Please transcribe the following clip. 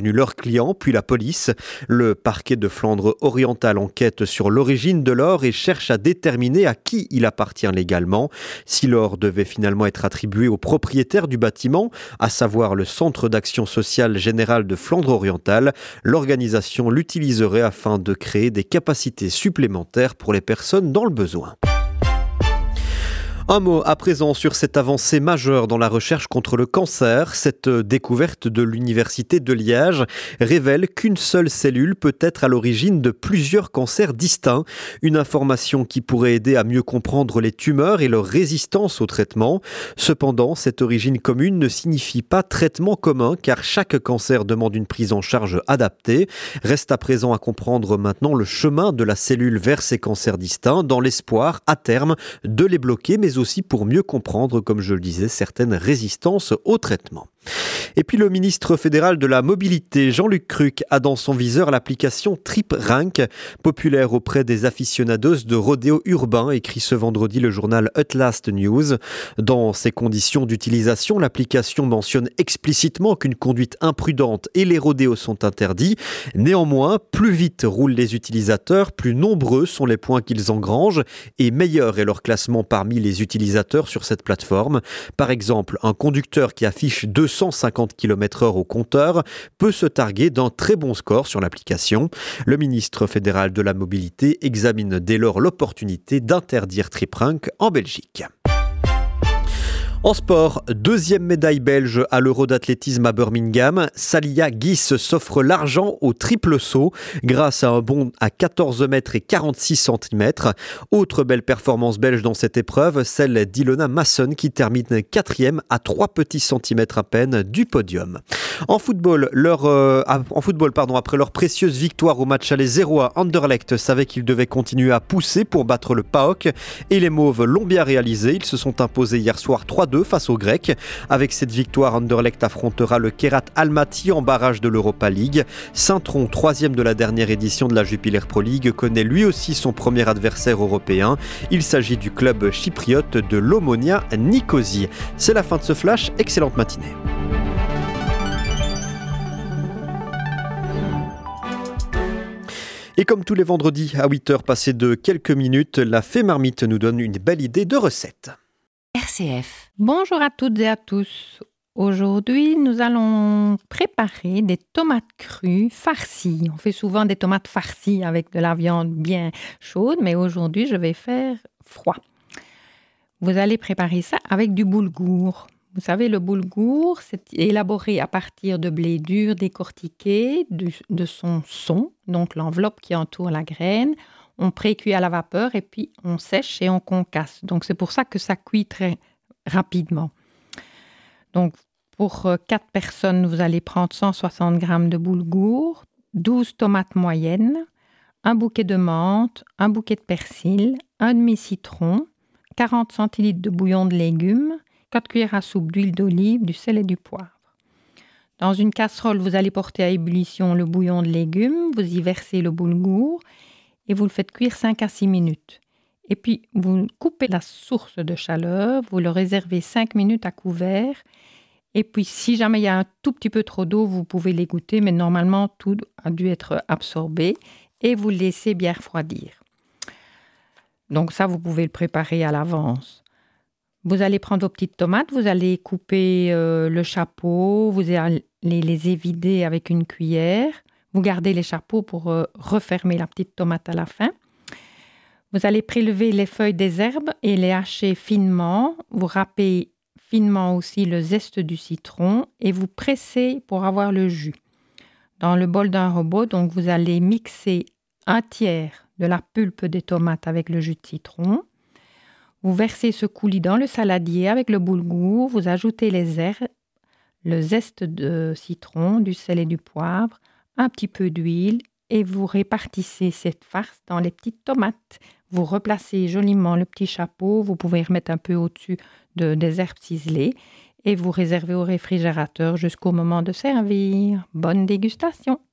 prévenu leurs clients, puis la police. Le parquet de Flandre orientale enquête sur l'origine de l'or et cherche à déterminer à qui il appartient légalement. Si l'or devait finalement être attribué au propriétaire du bâtiment, à savoir le Centre d'action sociale générale de Flandre orientale, l'organisation l'utiliserait afin de créer des capacités supplémentaires pour les personnes dans le besoin. Un mot à présent sur cette avancée majeure dans la recherche contre le cancer. Cette découverte de l'Université de Liège révèle qu'une seule cellule peut être à l'origine de plusieurs cancers distincts. Une information qui pourrait aider à mieux comprendre les tumeurs et leur résistance au traitement. Cependant, cette origine commune ne signifie pas traitement commun car chaque cancer demande une prise en charge adaptée. Reste à présent à comprendre maintenant le chemin de la cellule vers ces cancers distincts dans l'espoir, à terme, de les bloquer, mais aussi pour mieux comprendre, comme je le disais, certaines résistances au traitement. Et puis le ministre fédéral de la Mobilité, Jean-Luc Cruc, a dans son viseur l'application TripRank, populaire auprès des aficionados de rodéo urbain, écrit ce vendredi le journal Utlast News. Dans ses conditions d'utilisation, l'application mentionne explicitement qu'une conduite imprudente et les rodéos sont interdits. Néanmoins, plus vite roulent les utilisateurs, plus nombreux sont les points qu'ils engrangent et meilleur est leur classement parmi les utilisateurs sur cette plateforme. Par exemple, un conducteur qui affiche 250 km/h au compteur peut se targuer d'un très bon score sur l'application. Le ministre fédéral de la Mobilité examine dès lors l'opportunité d'interdire TripRank en Belgique. En sport, deuxième médaille belge à l'Euro d'athlétisme à Birmingham. Salia Guiss s'offre l'argent au triple saut grâce à un bond à 14 mètres et 46 cm. Autre belle performance belge dans cette épreuve, celle d'Ilona Masson qui termine quatrième à 3 petits centimètres à peine du podium. En football, après leur précieuse victoire au match aller 0 à Anderlecht, savaient qu'ils devaient continuer à pousser pour battre le PAOK et les Mauves l'ont bien réalisé. Ils se sont imposés hier soir 3-2 face aux Grecs. Avec cette victoire, Anderlecht affrontera le Kerat Almaty en barrage de l'Europa League. Saint-Tron, troisième de la dernière édition de la Jupiler Pro League, connaît lui aussi son premier adversaire européen. Il s'agit du club chypriote de l'Omonia Nicosie. C'est la fin de ce flash, excellente matinée. Et comme tous les vendredis à 8h passées de quelques minutes, la Fée Marmite nous donne une belle idée de recette. RCF. Bonjour à toutes et à tous. Aujourd'hui, nous allons préparer des tomates crues farcies. On fait souvent des tomates farcies avec de la viande bien chaude, mais aujourd'hui, je vais faire froid. Vous allez préparer ça avec du boulgour. Vous savez, le boulgour, c'est élaboré à partir de blé dur décortiqué, de son son, donc l'enveloppe qui entoure la graine. On précuit à la vapeur et puis on sèche et on concasse. Donc, c'est pour ça que ça cuit très rapidement. Donc, pour 4 personnes, vous allez prendre 160 g de boulgour, 12 tomates moyennes, un bouquet de menthe, un bouquet de persil, un demi-citron, 40 centilitres de bouillon de légumes, 4 cuillères à soupe d'huile d'olive, du sel et du poivre. Dans une casserole, vous allez porter à ébullition le bouillon de légumes, vous y versez le boulgour et vous le faites cuire 5 à 6 minutes. Et puis, vous coupez la source de chaleur, vous le réservez 5 minutes à couvert. Et puis, si jamais il y a un tout petit peu trop d'eau, vous pouvez l'égoutter, mais normalement, tout a dû être absorbé. Et vous le laissez bien refroidir. Donc ça, vous pouvez le préparer à l'avance. Vous allez prendre vos petites tomates, vous allez couper le chapeau, vous allez les évider avec une cuillère. Vous gardez les chapeaux pour refermer la petite tomate à la fin. Vous allez prélever les feuilles des herbes et les hacher finement. Vous râpez finement aussi le zeste du citron et vous pressez pour avoir le jus. Dans le bol d'un robot, donc vous allez mixer 1/3 de la pulpe des tomates avec le jus de citron. Vous versez ce coulis dans le saladier avec le boulgour. Vous ajoutez les herbes, le zeste de citron, du sel et du poivre, un petit peu d'huile et vous répartissez cette farce dans les petites tomates. Vous replacez joliment le petit chapeau. Vous pouvez remettre un peu au-dessus des herbes ciselées et vous réservez au réfrigérateur jusqu'au moment de servir. Bonne dégustation!